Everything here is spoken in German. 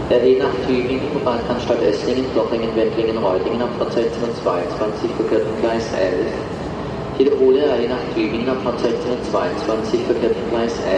RE nach Tübingen, Bahnstadt Esslingen, Blochingen, Wendlingen, Reutlingen, Abfahrt 1622, verkehrt mit Gleis 11. Ich wiederhole, RE nach Tübingen, Abfahrt 1622, verkehrt mit Gleis 11.